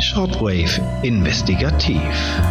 Shortwave Investigativ.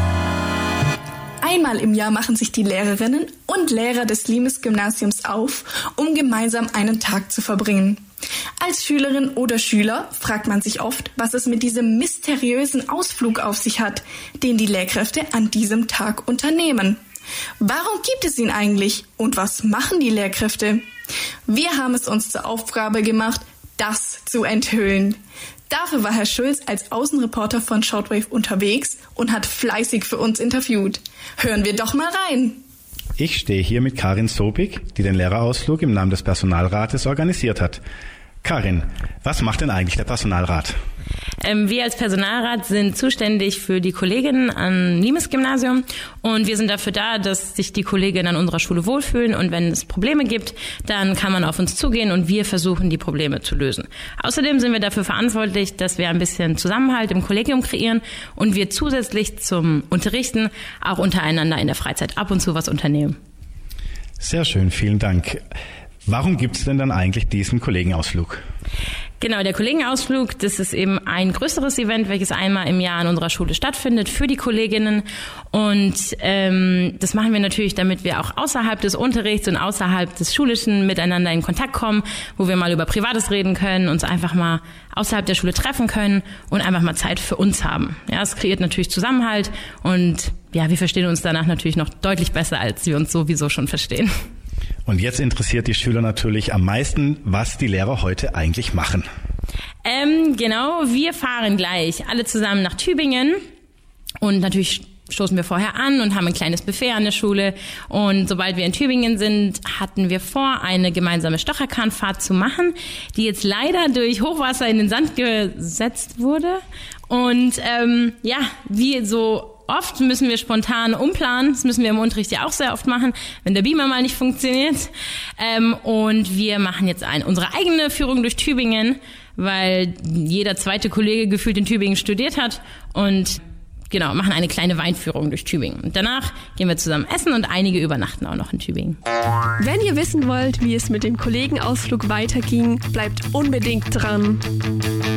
Einmal im Jahr machen sich die Lehrerinnen und Lehrer des Limes-Gymnasiums auf, um gemeinsam einen Tag zu verbringen. Als Schülerin oder Schüler fragt man sich oft, was es mit diesem mysteriösen Ausflug auf sich hat, den die Lehrkräfte an diesem Tag unternehmen. Warum gibt es ihn eigentlich und was machen die Lehrkräfte? Wir haben es uns zur Aufgabe gemacht, das zu enthüllen. Dafür war Herr Schulz als Außenreporter von Shortwave unterwegs und hat fleißig für uns interviewt. Hören wir doch mal rein. Ich stehe hier mit Karin Sobig, die den Lehrerausflug im Namen des Personalrates organisiert hat. Karin, was macht denn eigentlich der Personalrat? Wir als Personalrat sind zuständig für die Kolleginnen am Limes-Gymnasium und wir sind dafür da, dass sich die Kolleginnen an unserer Schule wohlfühlen und wenn es Probleme gibt, dann kann man auf uns zugehen und wir versuchen, die Probleme zu lösen. Außerdem sind wir dafür verantwortlich, dass wir ein bisschen Zusammenhalt im Kollegium kreieren und wir zusätzlich zum Unterrichten auch untereinander in der Freizeit ab und zu was unternehmen. Sehr schön, vielen Dank. Warum gibt es denn dann eigentlich diesen Kollegenausflug? Genau, der Kollegenausflug, das ist eben ein größeres Event, welches einmal im Jahr an unserer Schule stattfindet für die Kolleginnen. Und das machen wir natürlich, damit wir auch außerhalb des Unterrichts und außerhalb des Schulischen miteinander in Kontakt kommen, wo wir mal über Privates reden können, uns einfach mal außerhalb der Schule treffen können und einfach mal Zeit für uns haben. Ja, es kreiert natürlich Zusammenhalt und ja, wir verstehen uns danach natürlich noch deutlich besser, als wir uns sowieso schon verstehen. Und jetzt interessiert die Schüler natürlich am meisten, was die Lehrer heute eigentlich machen. Genau, wir fahren gleich alle zusammen nach Tübingen und natürlich stoßen wir vorher an und haben ein kleines Buffet an der Schule. Und sobald wir in Tübingen sind, hatten wir vor, eine gemeinsame Stocherkahnfahrt zu machen, die jetzt leider durch Hochwasser in den Sand gesetzt wurde. Und wie so oft müssen wir spontan umplanen. Das müssen wir im Unterricht ja auch sehr oft machen, wenn der Beamer mal nicht funktioniert. Und wir machen jetzt unsere eigene Führung durch Tübingen, weil jeder zweite Kollege gefühlt in Tübingen studiert hat. Und genau, machen eine kleine Weinführung durch Tübingen. Und danach gehen wir zusammen essen und einige übernachten auch noch in Tübingen. Wenn ihr wissen wollt, wie es mit dem Kollegenausflug weiterging, bleibt unbedingt dran.